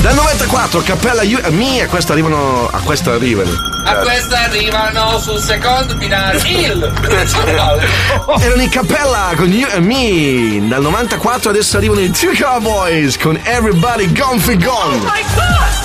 Dal 94 Cappella You and Me, a questa arrivano. A questa arrivano sul secondo finale. Erano i Cappella con You and Me. Dal 94 adesso arrivano i Two Cowboys con Everybody Gone for Gone. Oh my God!